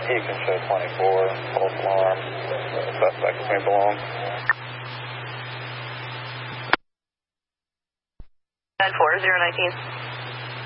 You can show 24, false alarm. Suspect may belong. 4019.